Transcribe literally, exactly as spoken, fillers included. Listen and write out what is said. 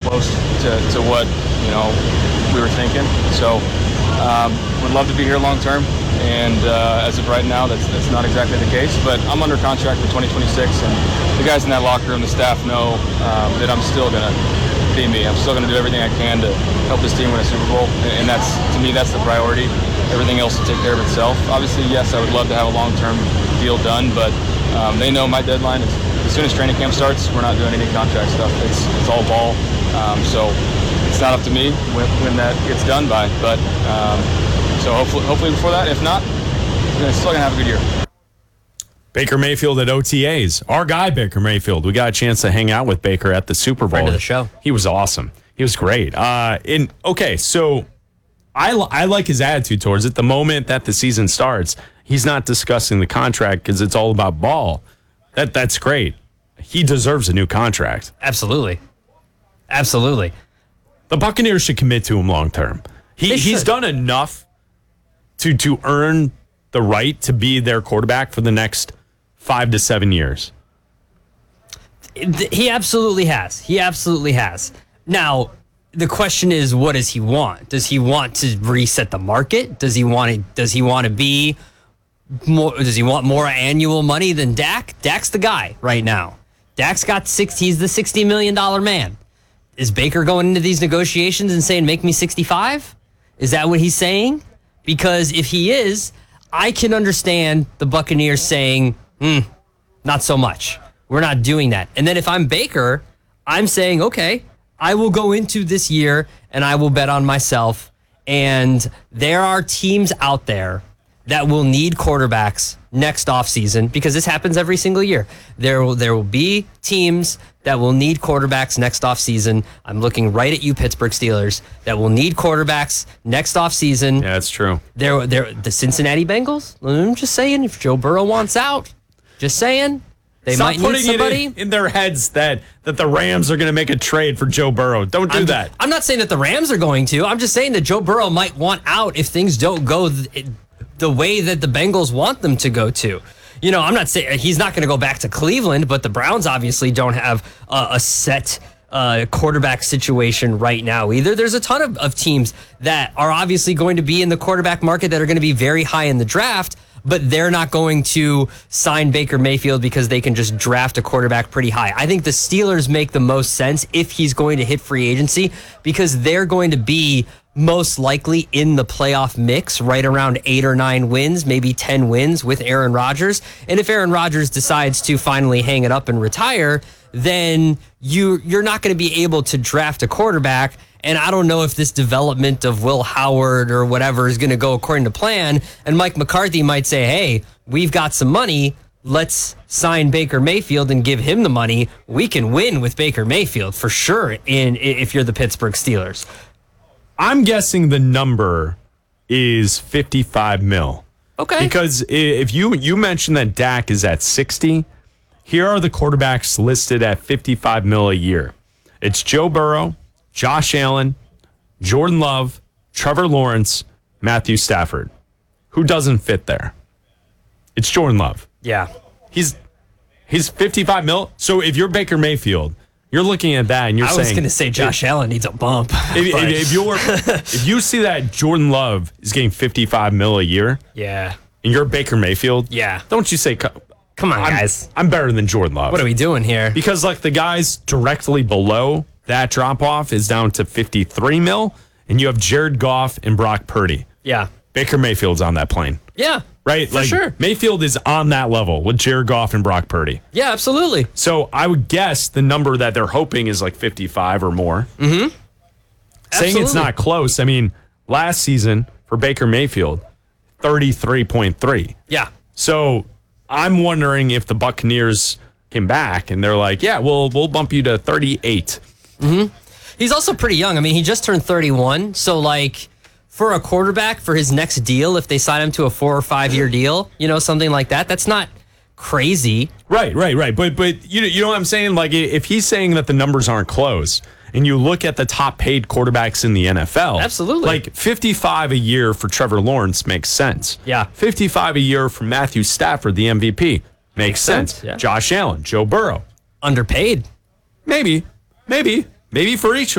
close to, to what, you know, we were thinking. So um, would love to be here long term. And uh, as of right now, that's that's not exactly the case. But I'm under contract for twenty twenty-six, and the guys in that locker room, the staff know um, that I'm still going to be me. I'm still going to do everything I can to help this team win a Super Bowl. And that's, to me, that's the priority. Everything else will take care of itself. Obviously, yes, I would love to have a long-term deal done, but um, they know my deadline is as soon as training camp starts, we're not doing any contract stuff. It's it's all ball. Um, so it's not up to me when, when that gets done by. But um, so hopefully, hopefully before that. If not, we're still going to have a good year. Baker Mayfield at O T As. Our guy, Baker Mayfield. We got a chance to hang out with Baker at the Super Bowl. Friend of the show. He was awesome. He was great. Uh, in okay, so I, I like his attitude towards it. The moment that the season starts, he's not discussing the contract because it's all about ball. That That's great. He deserves a new contract. Absolutely. Absolutely. The Buccaneers should commit to him long term. He, he's done enough to to earn the right to be their quarterback for the next five to seven years. He absolutely has. He absolutely has. Now, the question is, what does he want? Does he want to reset the market? Does he want to? Does he want to be more? Does he want more annual money than Dak? Dak's the guy right now. Dak's got six. He's the sixty million dollar man. Is Baker going into these negotiations and saying, "Make me sixty-five"? Is that what he's saying? Because if he is, I can understand the Buccaneers saying, "Hmm, not so much. We're not doing that." And then if I'm Baker, I'm saying, okay, I will go into this year and I will bet on myself. And there are teams out there that will need quarterbacks next offseason because this happens every single year. There will, there will be teams that will need quarterbacks next offseason. I'm looking right at you, Pittsburgh Steelers, that will need quarterbacks next offseason. Yeah, that's true. They're, they're, the Cincinnati Bengals, I'm just saying, if Joe Burrow wants out, just saying. They Stop might need putting somebody. it in, in their heads that, that the Rams are going to make a trade for Joe Burrow. Don't do I'm, that. I'm not saying that the Rams are going to. I'm just saying that Joe Burrow might want out if things don't go th- the way that the Bengals want them to go to. You know, I'm not saying he's not going to go back to Cleveland, but the Browns obviously don't have uh, a set uh, quarterback situation right now either. There's a ton of, of teams that are obviously going to be in the quarterback market that are going to be very high in the draft, but they're not going to sign Baker Mayfield because they can just draft a quarterback pretty high. I think the Steelers make the most sense if he's going to hit free agency because they're going to be most likely in the playoff mix, right around eight or nine wins, maybe ten wins with Aaron Rodgers. And if Aaron Rodgers decides to finally hang it up and retire, then you, you're not going to be able to draft a quarterback. And I don't know if this development of Will Howard or whatever is going to go according to plan. And Mike McCarthy might say, hey, we've got some money. Let's sign Baker Mayfield and give him the money. We can win with Baker Mayfield for sure in if you're the Pittsburgh Steelers. I'm guessing the number is fifty-five mil. Okay. Because if you you mentioned that Dak is at sixty, here are the quarterbacks listed at fifty-five mil a year. It's Joe Burrow, Josh Allen, Jordan Love, Trevor Lawrence, Matthew Stafford. Who doesn't fit there? It's Jordan Love. Yeah. He's he's fifty-five mil. So if you're Baker Mayfield, you're looking at that and you're I saying... I was going to say Josh if, Allen needs a bump. If, if, if, you're, if you see that Jordan Love is getting fifty-five mil a year... Yeah. And you're Baker Mayfield... Yeah. Don't you say... Come on, I'm, guys. I'm better than Jordan Love. What are we doing here? Because like the guys directly below that drop-off is down to fifty-three mil, and you have Jared Goff and Brock Purdy. Yeah. Baker Mayfield's on that plane. Yeah. Right? For like, sure. Mayfield is on that level with Jared Goff and Brock Purdy. Yeah, absolutely. So I would guess the number that they're hoping is like fifty-five or more. Mm-hmm. Saying Absolutely. It's not close. I mean, last season for Baker Mayfield, thirty-three point three. Yeah. So I'm wondering if the Buccaneers came back and they're like, yeah, we'll we'll bump you to thirty-eight. Mm-hmm. He's also pretty young. I mean, he just turned thirty-one. So, like, for a quarterback, for his next deal, if they sign him to a four or five year deal, you know, something like that, that's not crazy. Right, right, right. But but you know, you know what I'm saying? Like, if he's saying that the numbers aren't close, and you look at the top paid quarterbacks in the N F L, absolutely, like fifty-five a year for Trevor Lawrence makes sense. Yeah, fifty-five a year for Matthew Stafford, the M V P, makes, makes sense. sense. Yeah. Josh Allen, Joe Burrow, underpaid, maybe, maybe, maybe for each